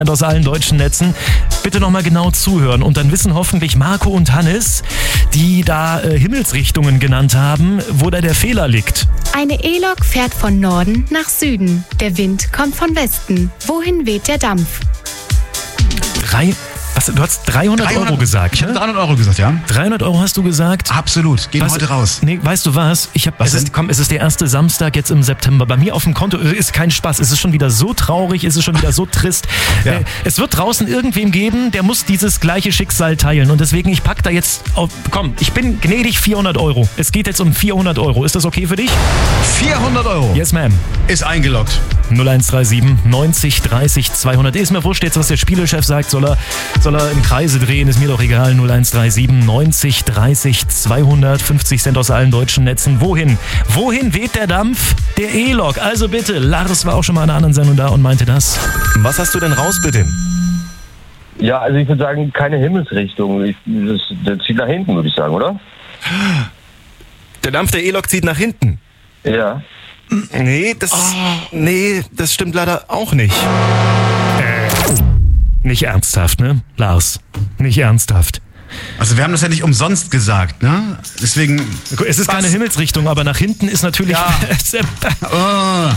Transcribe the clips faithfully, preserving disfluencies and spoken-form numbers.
aus allen deutschen Netzen. Bitte nochmal genau zuhören und dann wissen hoffentlich Marco und Hannes, die da äh, Himmelsrichtungen genannt haben, wo da der Fehler liegt. Eine E-Lok fährt von Norden nach Süden. Der Wind kommt von Westen. Wohin weht der Dampf? Drei... Was, du hast dreihundert, dreihundert Euro gesagt, Ich ne? habe dreihundert Euro gesagt, ja. dreihundert Euro hast du gesagt? Absolut, gehen was, heute raus. Nee, weißt du was? Ich hab, was es, ist, komm, es ist der erste Samstag jetzt im September. Bei mir auf dem Konto ist kein Spaß. Es ist schon wieder so traurig, es ist schon wieder so trist. Ja. Äh, es wird draußen irgendwem geben, der muss dieses gleiche Schicksal teilen. Und deswegen, ich pack da jetzt auf, komm, ich bin gnädig vierhundert Euro. Es geht jetzt um vierhundert Euro. Ist das okay für dich? vierhundert Euro? Yes, ma'am. Ist eingeloggt. null eins drei sieben neunzig dreißig zweihundert. Ist mir wurscht jetzt, was der Spielechef sagt. Soll er, soll er im Kreise drehen, ist mir doch egal. null eins drei sieben neunzig dreißig zweihundert. fünfzig Cent aus allen deutschen Netzen. Wohin? Wohin weht der Dampf? Der E-Lok. Also bitte, Lars war auch schon mal in einer anderen Sendung da und meinte das. Was hast du denn raus, bitte? Ja, also ich würde sagen, keine Himmelsrichtung. Ich, das, das zieht nach hinten, würde ich sagen, oder? Der Dampf der E-Lok zieht nach hinten. Ja. Nee, das, oh. nee, das stimmt leider auch nicht. Äh. Nicht ernsthaft, ne, Lars? Nicht ernsthaft. Also wir haben das ja nicht umsonst gesagt, ne? Deswegen... Es ist was? Keine Himmelsrichtung, aber nach hinten ist natürlich... Ja. oh.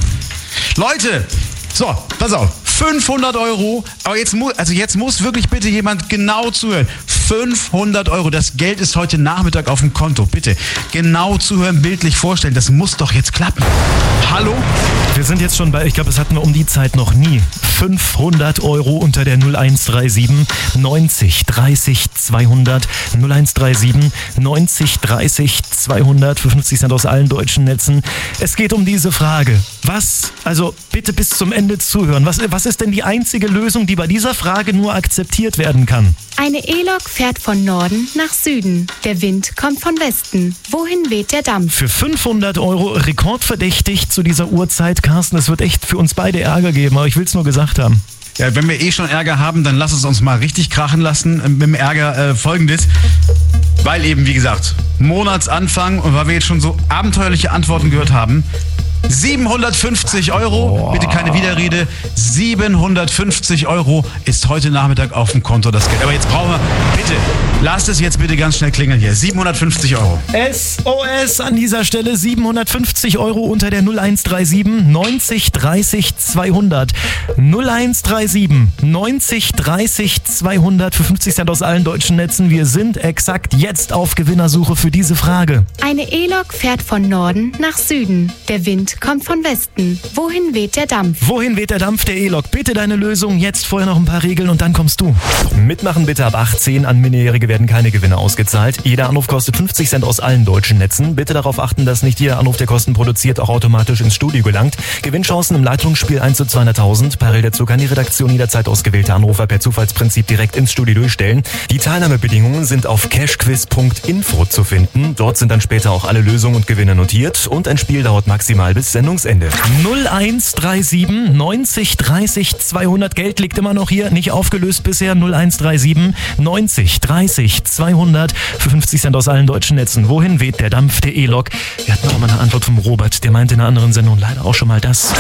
Leute, so, pass auf. fünfhundert Euro, aber jetzt muss, also jetzt muss wirklich bitte jemand genau zuhören. fünfhundert Euro, das Geld ist heute Nachmittag auf dem Konto. Bitte genau zuhören, bildlich vorstellen, das muss doch jetzt klappen. Hallo? Wir sind jetzt schon bei, ich glaube, das hatten wir um die Zeit noch nie. fünfhundert Euro unter der null eins drei sieben neunzig dreißig zweihundert. null eins drei sieben neunzig dreißig zweihundert für fünfzig Cent aus allen deutschen Netzen. Es geht um diese Frage. Was, also bitte bis zum Ende zuhören. Was, was ist denn die einzige Lösung, die bei dieser Frage nur akzeptiert werden kann? Eine E-Lok fährt von Norden nach Süden. Der Wind kommt von Westen. Wohin weht der Dampf? Für fünfhundert Euro rekordverdächtig zu dieser Uhrzeit. Carsten, es wird echt für uns beide Ärger geben, aber ich will es nur gesagt haben. Ja, wenn wir eh schon Ärger haben, dann lass es uns mal richtig krachen lassen. Mit dem Ärger äh, folgendes. Weil eben, wie gesagt, Monatsanfang und weil wir jetzt schon so abenteuerliche Antworten gehört haben, siebenhundertfünfzig Euro, bitte keine Widerrede, siebenhundertfünfzig Euro ist heute Nachmittag auf dem Konto das Geld. Aber jetzt brauchen wir, bitte, lasst es jetzt bitte ganz schnell klingeln hier, siebenhundertfünfzig Euro. S O S an dieser Stelle, siebenhundertfünfzig Euro unter der null eins drei sieben neunzig dreißig zweihundert. null eins drei sieben neunzig dreißig zweihundert für fünfzig Cent aus allen deutschen Netzen. Wir sind exakt jetzt auf Gewinnersuche für diese Frage. Eine E-Lok fährt von Norden nach Süden. Der Wind kommt von Westen. Wohin weht der Dampf? Wohin weht der Dampf der E-Lok? Bitte deine Lösung. Jetzt vorher noch ein paar Regeln und dann kommst du. Mitmachen bitte ab achtzehn. An Minderjährige werden keine Gewinne ausgezahlt. Jeder Anruf kostet fünfzig Cent aus allen deutschen Netzen. Bitte darauf achten, dass nicht jeder Anruf, der Kosten produziert, auch automatisch ins Studio gelangt. Gewinnchancen im Leitungsspiel eins zu zweihunderttausend. Parallel dazu kann die Redaktion jederzeit ausgewählte Anrufer per Zufallsprinzip direkt ins Studio durchstellen. Die Teilnahmebedingungen sind auf cashquiz punkt info zu finden. Dort sind dann später auch alle Lösungen und Gewinne notiert. Und ein Spiel dauert maximal bis Sendungsende. null eins drei sieben neunzig dreißig zweihundert. Geld liegt immer noch hier, nicht aufgelöst bisher. null eins drei sieben neunzig dreißig zweihundert für fünfzig Cent aus allen deutschen Netzen. Wohin weht der Dampf der E-Lok? Wir hatten auch mal eine Antwort vom Robert, der meinte in einer anderen Sendung leider auch schon mal das.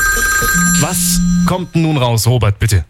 Was kommt nun raus, Robert, bitte?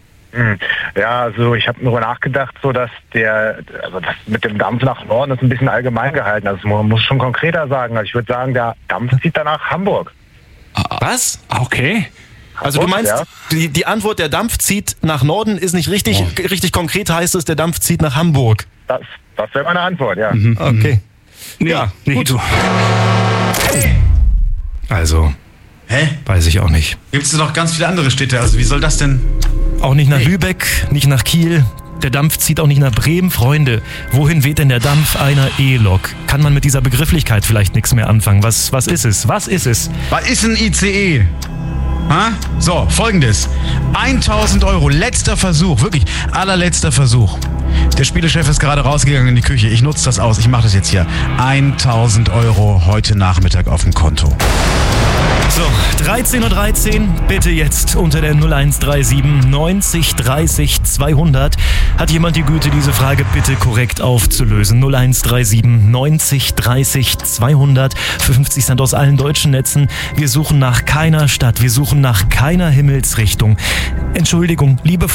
Ja, also ich habe darüber nachgedacht, so dass der, also das mit dem Dampf nach Norden ist ein bisschen allgemein gehalten. Also man muss schon konkreter sagen. Also ich würde sagen, der Dampf zieht dann nach Hamburg. Was? Okay. Also du meinst, ja. die, die Antwort, der Dampf zieht nach Norden, ist nicht richtig. Oh. Richtig konkret heißt es, der Dampf zieht nach Hamburg. Das, das wäre meine Antwort, ja. Mhm. Okay. Nee, ja, nee, gut. Du. Hey. Also, hä? Weiß ich auch nicht. Gibt es noch ganz viele andere Städte, also wie soll das denn... Auch nicht nach hey. Lübeck, nicht nach Kiel. Der Dampf zieht auch nicht nach Bremen. Freunde, wohin weht denn der Dampf einer E-Lok? Kann man mit dieser Begrifflichkeit vielleicht nichts mehr anfangen? Was, was ist es? Was ist es? Was ist ein I C E? Ha? So, folgendes. tausend Euro, letzter Versuch, wirklich allerletzter Versuch. Der Spielechef ist gerade rausgegangen in die Küche. Ich nutze das aus. Ich mache das jetzt hier. tausend Euro heute Nachmittag auf dem Konto. So, dreizehn Uhr dreizehn, bitte jetzt unter der null eins drei sieben neunzig dreißig zweihundert. Hat jemand die Güte, diese Frage bitte korrekt aufzulösen? null eins drei sieben neunzig dreißig zweihundert für fünfzig Cent aus allen deutschen Netzen. Wir suchen nach keiner Stadt, wir suchen nach keiner Himmelsrichtung. Entschuldigung, liebe